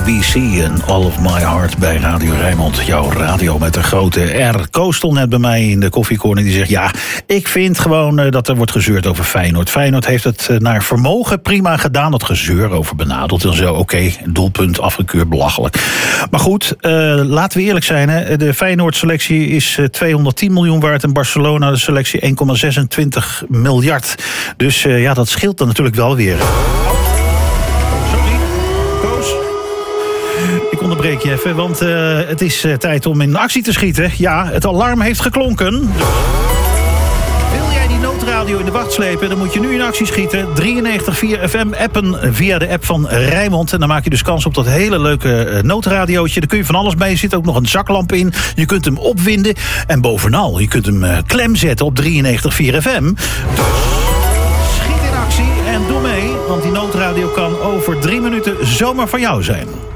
ABC en All of My Heart bij Radio Rijnmond. Jouw radio met een grote R. Koos stond net bij mij in de koffiecorner. Die zegt, ja, ik vind gewoon dat er wordt gezeurd over Feyenoord. Feyenoord heeft het naar vermogen prima gedaan. Dat gezeur over benadeld en zo. Oké, doelpunt afgekeurd, belachelijk. Maar goed, laten we eerlijk zijn. Hè. De Feyenoord-selectie is 210 miljoen waard. En Barcelona de selectie 1,26 miljard. Dus ja, dat scheelt dan natuurlijk wel weer. Ik onderbreek je even, want het is tijd om in actie te schieten. Ja, het alarm heeft geklonken. Wil jij die noodradio in de wacht slepen, dan moet je nu in actie schieten. 93.4 FM appen via de app van Rijnmond. En dan maak je dus kans op dat hele leuke noodradiootje. Daar kun je van alles mee. Er zit ook nog een zaklamp in. Je kunt hem opwinden. En bovenal, je kunt hem klem zetten op 93.4 FM. Schiet in actie en doe mee, want die noodradio kan over 3 minuten zomaar van jou zijn.